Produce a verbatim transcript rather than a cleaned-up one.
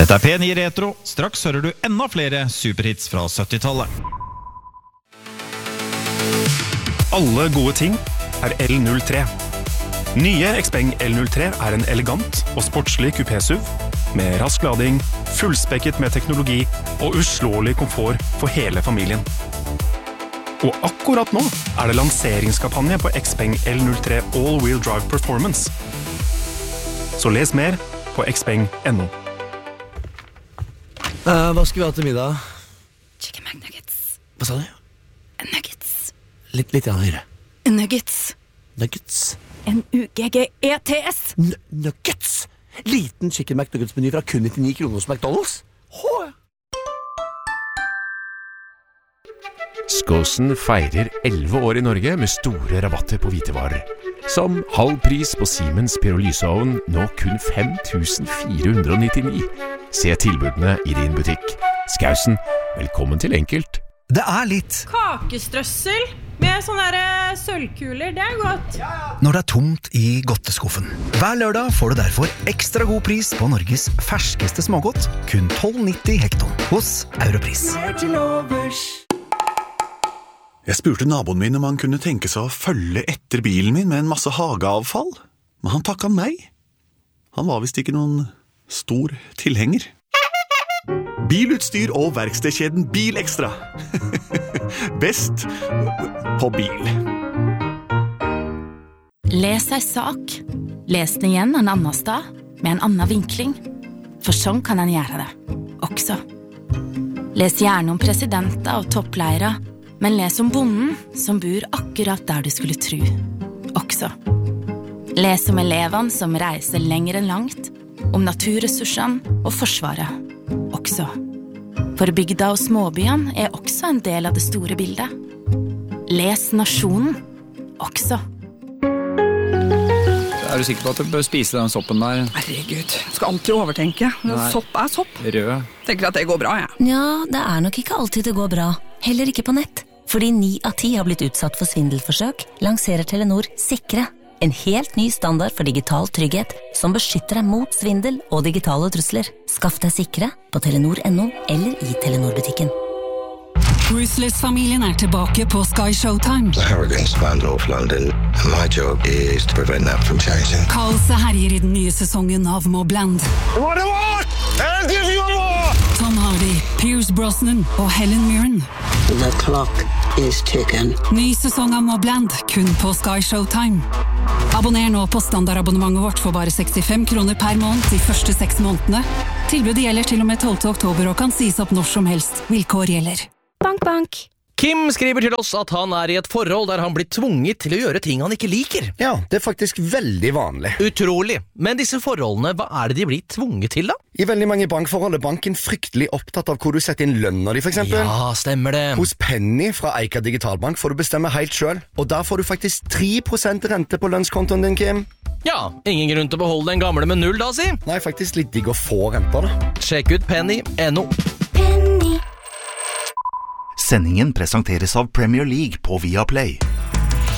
Dette er P ni Retro. Straks hører du enda flere superhits fra syttitallet. Alle gode ting er L null tre. Nye Xpeng L null tre er en elegant og sportslig kupé-SUV med rask lading, fullspekket med teknologi og uslåelig komfort for hele familien. Og akkurat nå er det lanseringskampanje på Xpeng L null tre All-Wheel Drive Performance. Så les mer på xpeng punktum no. Uh, hva skal vi ha til middag? Chicken McNuggets. Hva sa du? Nuggets. Litt, litt grann høyere. Nuggets. Nuggets. N U G G E T S. N Nuggets. Liten chicken McNuggets-meny fra kun nittionio kroner hos McDonald's. Hå! Skåsen feirer elleve år i Norge med store rabatter på hvitevarer. Som halv pris på Siemens pyrolyseovn, nå kun fem tusen fire hundre nittini. Se tilbudene i din butikk. Skausen, velkommen til Enkelt. Det er litt kakestrøssel med sånne der sølvkuler, det er godt. når det er tomt i godteskuffen. Hver lørdag får du derfor ekstra god pris på Norges ferskeste smågodt, kun tolv nitti hekton hos Europris. Jeg spurte naboen min om han kunne tenke seg å følge etter bilen min med en masse hageavfall, men han takket nei. Han var vist ikke noen stor tilhenger. Bilutstyr og verkstedkjeden Bilekstra. Best på bil. Les ei sak. Les den igjen en annen sted, med en annen vinkling. For sånn kan en gjøre det, også. Les gjerne om presidenter og toppleiere, men les om bonden som bor akkurat der du skulle tro, også. Les om elevene som reiser lenger enn langt, om naturressursene og forsvaret, også. For bygda og småbyene er også en del av det store bildet. Les nasjonen, også. Er du sikker på at du bør spise den soppen der? Herregud, skal alltid overtenke. Sopp er sopp. Rød. Tenker at det går bra, jeg. Ja, det er nok ikke alltid det går bra. Heller ikke på nett. Fordi ni av ti har blitt utsatt for svindelforsøk, lanserer Telenor Sikre. En helt ny standard for digital trygghet som beskytter deg mot svindel og digitale trusler. Skaff deg Sikre på telenor punktum no eller i Telenor-butikken. Ruthless-familien er tilbake på Sky Showtime. The Harrogans banned off London, and my job is to prevent that from changing. Kaoset herjer i den nye sesongen av Mobland. What do you want? I'll give you more! Tom Hardy, Pierce Brosnan og Helen Mirren. The clock is ticking. Ny sesong av Mobland, kun på Sky Showtime. Abonner nå på standardabonnementet vårt for bare sekstifem kroner per måned de første seks månedene. Tilbudet gjelder til og med tolvte oktober og kan sies opp når som helst. Vilkår gjelder. Bank, bank. Kim skriver til oss at han er i et forhold der han blir tvunget til å gjøre ting han ikke liker. Ja, det er faktisk veldig vanlig. Utrolig. Men disse forholdene, hva er det de blir tvunget til da? I veldig mange bankforhold er banken fryktelig opptatt av hvor du setter inn lønner de, for eksempel. Ja, stemmer det. Hos Penny fra Eika Digitalbank får du bestemme helt selv, og der får du faktisk tre prosent rente på lønnskontoen din, Kim. Ja, ingen grunn til å beholde den gamle med null da, si. Nei, faktisk litt digg å få renter da. Sjekk ut Penny punktum no. Penny. Sendingen presenteres av Premier League på Viaplay.